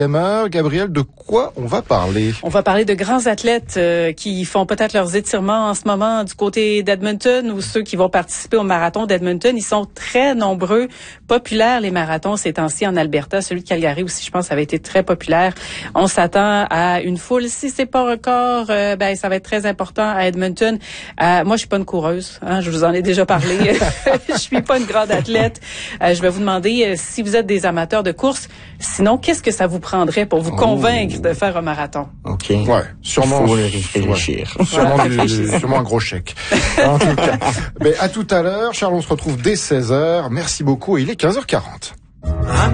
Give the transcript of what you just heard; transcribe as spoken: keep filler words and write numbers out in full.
Gabriel, de quoi on va parler? On va parler de grands athlètes euh, qui font peut-être leurs étirements en ce moment du côté d'Edmonton ou ceux qui vont participer au marathon d'Edmonton. Ils sont très nombreux, populaires les marathons ces temps-ci en Alberta. Celui de Calgary aussi, je pense, avait été très populaire. On s'attend à une foule. Si c'est pas record, euh, ben ça va être très important à Edmonton. Euh, moi, je suis pas une coureuse, hein, je vous en ai déjà parlé. Je suis pas une grande athlète. Euh, je vais vous demander euh, si vous êtes des amateurs de course. Sinon, qu'est-ce que ça vous prendrait pour vous convaincre oh. de faire un marathon? OK. Ouais, sûrement. Il faut réfléchir. Ouais. Sûrement, du, sûrement un gros chèque. En tout cas. Mais à tout à l'heure. Charles, on se retrouve dès seize heures. Merci beaucoup. Il est quinze heures quarante.